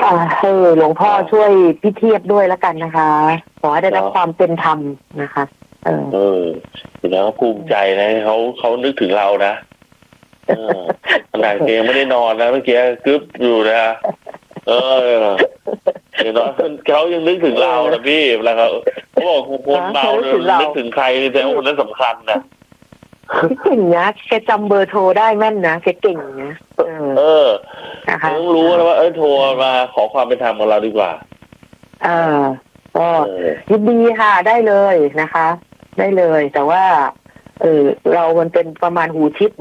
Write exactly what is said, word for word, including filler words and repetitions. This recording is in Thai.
ให้หลวงพ่อช่วยพี่เทียบด้วยแล้วกันนะคะขอให้ได้รับความเป็นธรรมนะคะ เออเออแล้วภูมิใจนะเขาเขานึกถึงเรานะขนาดเกไม่ได้นอนนะเมื่อกี้กึ๊บอยู่นะเออเดี๋ยวเขายังนึกถึงเรานะพี่แล้วเขาเขาบอกคนเราเนี่ยนึกถึงใครแต่ว่าคนนั้นสำคัญนะเก่งนะแกจำเบอร์โทรได้แม่นนะแกเก่งนะเออต้องรู้แล้วว่าเออโทรมาขอความเป็นธรรมของเราดีกว่าเออก็ยินดีค่ะได้เลยนะคะได้เลยแต่ว่าเออเรามันเป็นประมาณหูทิพย์